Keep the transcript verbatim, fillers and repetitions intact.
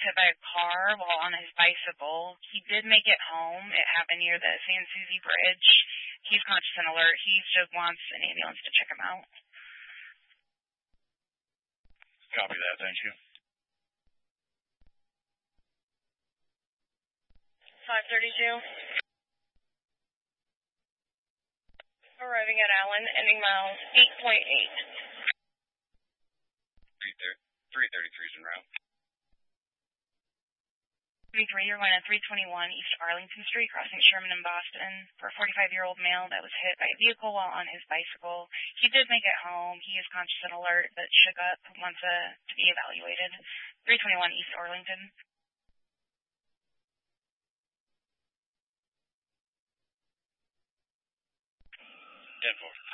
hit by a car while on his bicycle. He did make it home. It happened near the San Susie Bridge. He's conscious and alert. He just wants an ambulance to check him out. Copy that. Thank you. five thirty-two. Arriving at Allen, ending mile eight point eight. three thirty-three is en route. thirty-three, you're going at three twenty-one East Arlington Street, crossing Sherman and Boston, for a forty-five-year-old male that was hit by a vehicle while on his bicycle. He did make it home. He is conscious and alert, but shook up, wants uh, to be evaluated. three twenty-one East Arlington. ten four.